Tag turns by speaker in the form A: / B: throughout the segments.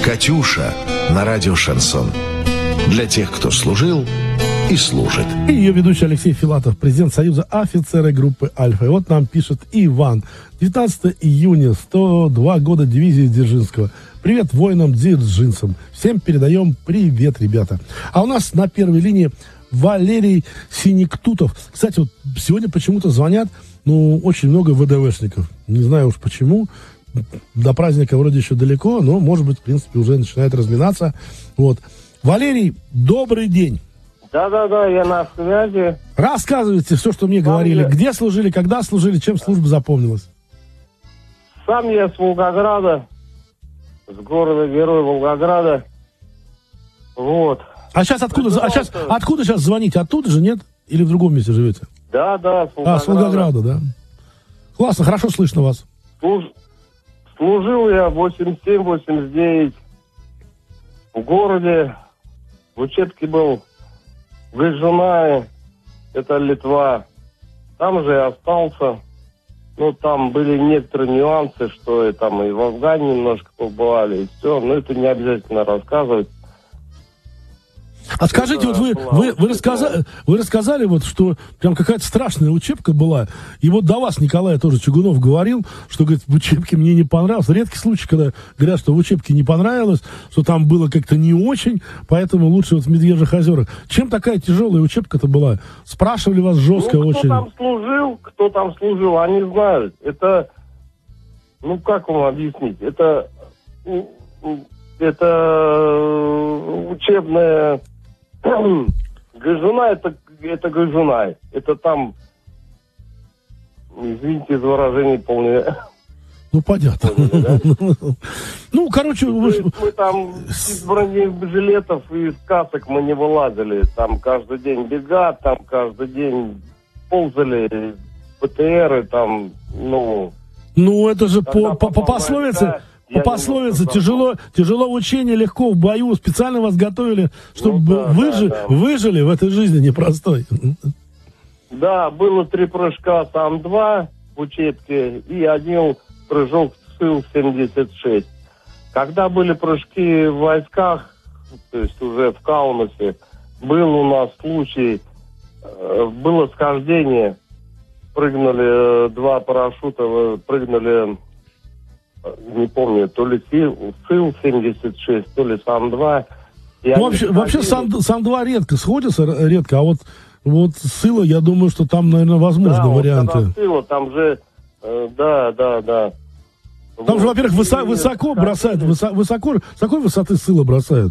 A: «Катюша» на радио «Шансон». Для тех, кто служил и служит.
B: И ее ведущий Алексей Филатов, президент Союза офицеры группы «Альфа». И вот нам пишет Иван. 19 июня, 102 года дивизии Дзержинского. Привет воинам дзержинцам. Всем передаем привет, ребята. А у нас на первой линии Валерий Синиктутов. Кстати, вот сегодня почему-то звонят, очень много ВДВшников. Не знаю уж почему. До праздника вроде еще далеко, но, может быть, в принципе, уже начинает разминаться. Вот. Валерий, добрый день.
C: Да, я на связи.
B: Рассказывайте все, что мне говорили. Где служили, когда служили, чем служба запомнилась?
C: Сам я с Волгограда, с города-героя Волгограда. Вот.
B: А сейчас откуда сейчас звоните? Оттуда же, нет? Или в другом месте живете?
C: Да, с Волгограда.
B: С Волгограда, да. Классно, хорошо слышно вас.
C: Служил я 87-89 в городе. В учебке был в Гайжунае, это Литва. Там же я остался. Там были некоторые нюансы, что там и в Афгане немножко побывали, и все. Но это не обязательно рассказывать.
B: А скажите, вот вы рассказали, вот, что прям какая-то страшная учебка была. И вот до вас Николай тоже Чугунов говорил, что, говорит, в учебке мне не понравилось. Редкий случай, когда говорят, что в учебке не понравилось, что там было как-то не очень, поэтому лучше вот в Медвежьих озерах. Чем такая тяжелая учебка-то была? Спрашивали вас жестко очень.
C: Кто там служил, они знают. Это, как вам объяснить? Это учебная... Гайжунай это Гайжунай. Это там, извините за выражение, полное.
B: Понятно. Поняли, да? Короче...
C: Мы там из бронежилетов и из касок мы не вылазили. Там каждый день бега, там каждый день ползали, ПТРы, там,
B: это же по пословице... По пословице, тяжело в учении, легко в бою. Специально вас готовили, чтобы выжили в этой жизни непростой.
C: Да, было 3 прыжка САМ-2 в учебке и 1 прыжок СИЛ-76. Когда были прыжки в войсках, то есть уже в Каунасе, был у нас случай, было схождение, прыгнули 2 парашюта, прыгнули... Не помню, то ли СИЛ-76, то ли САМ-2.
B: Вообще САМ-2 редко, а вот СИЛа, я думаю, что там, наверное, возможны варианты.
C: СИЛа, там же, да.
B: Там же, во-первых, высоко бросают, с какой высоты СИЛа бросают?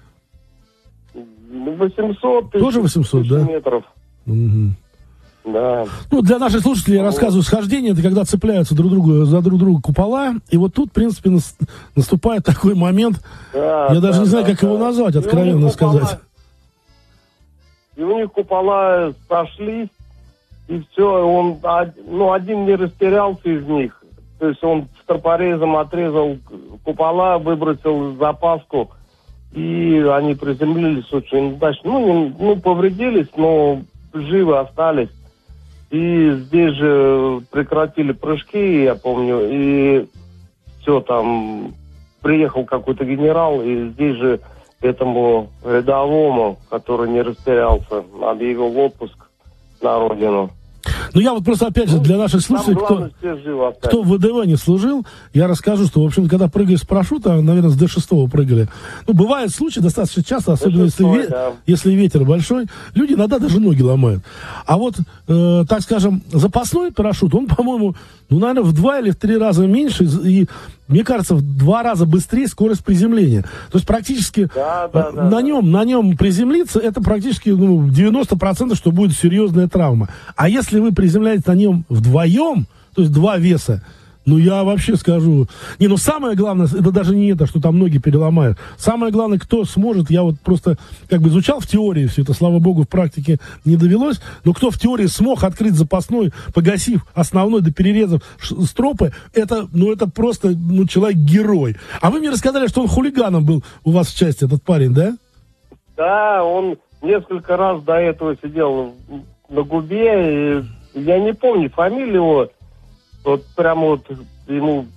C: 800 тысяч.
B: Тоже 800, да?
C: Метров.
B: Угу.
C: Да.
B: Для наших слушателей я рассказываю, схождение, это когда цепляются за друг друга купола, и вот тут, в принципе, наступает такой момент, я даже не знаю, как его назвать, откровенно сказать.
C: И у них купола сошлись, и все, один не растерялся из них, то есть он стропорезом отрезал купола, выбросил запаску, и они приземлились очень удачно, повредились, но живы остались. И здесь же прекратили прыжки, я помню, и все, там приехал какой-то генерал, и здесь же этому рядовому, который не растерялся, объявил отпуск на родину.
B: Я вот просто, опять же, для наших слушателей, кто в ВДВ не служил, я расскажу, что, в общем, когда прыгаешь с парашюта, наверное, с Д-6 прыгали. Бывают случаи достаточно часто, особенно если ветер большой, люди иногда даже ноги ломают. А вот, так скажем, запасной парашют, он, по-моему, наверное, в 2 или в 3 раза меньше, и, мне кажется, в 2 раза быстрее скорость приземления. То есть практически на нем приземлиться, это практически 90%, что будет серьезная травма. А если вы приземляетесь на нем вдвоем, то есть 2 веса, я вообще скажу... самое главное, это даже не это, что там ноги переломают. Самое главное, кто сможет, я вот просто изучал в теории все это, слава богу, в практике не довелось, но кто в теории смог открыть запасной, погасив основной до перерезов стропы, это просто, человек-герой. А вы мне рассказали, что он хулиганом был у вас в части, этот парень, да?
C: Да, он несколько раз до этого сидел на губе, и я не помню фамилию его. Вот прямо ему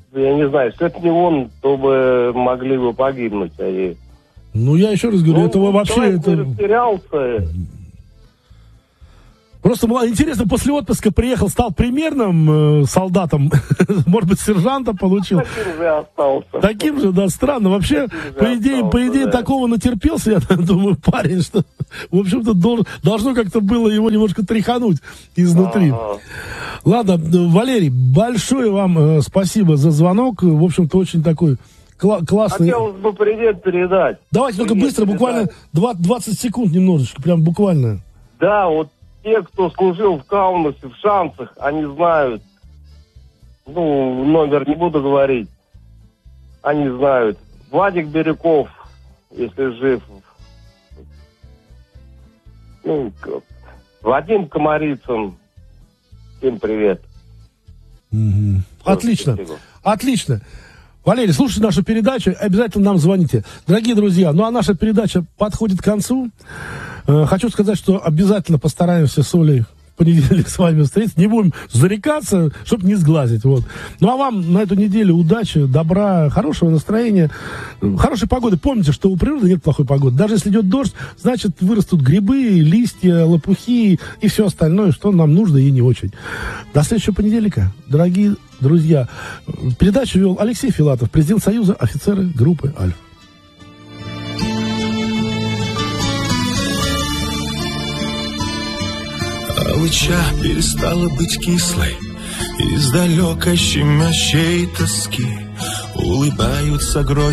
C: я не знаю, если это не он, то бы могли бы погибнуть.
B: Ну, я еще раз говорю, это вообще...
C: Это... растерялся.
B: Просто интересно, после отпуска приехал, стал примерным солдатом, может быть, сержантом получил.
C: Таким же остался.
B: Таким же, да, странно. Вообще, по идее, да. Такого натерпелся, я думаю, парень, что, в общем-то, должно как-то было его немножко тряхануть изнутри. Ладно, Валерий, большое вам спасибо за звонок. В общем-то, очень такой классный.
C: Хотелось бы привет передать.
B: Давайте только быстро, буквально 20 секунд немножечко, прям буквально.
C: Да, вот те, кто служил в Каунасе, в Шанцах, они знают. Ну, номер не буду говорить. Они знают. Владик Бирюков, если жив. Ну, Вадим Комарицын. Всем привет.
B: Угу. Отлично. Отлично. Валерий, слушайте нашу передачу, обязательно нам звоните. Дорогие друзья, ну а наша передача подходит к концу. Хочу сказать, что обязательно постараемся с Олей в понедельник с вами встретиться. Не будем зарекаться, чтобы не сглазить. Вот. Ну а вам на эту неделю удачи, добра, хорошего настроения, хорошей погоды. Помните, что у природы нет плохой погоды. Даже если идет дождь, значит вырастут грибы, листья, лопухи и все остальное, что нам нужно и не очень. До следующего понедельника, дорогие друзья. Передачу вел Алексей Филатов, президент Союза офицеры группы «Альфа».
D: Алыча перестала быть кислой, из далекой щемящей тоски улыбаются грозы.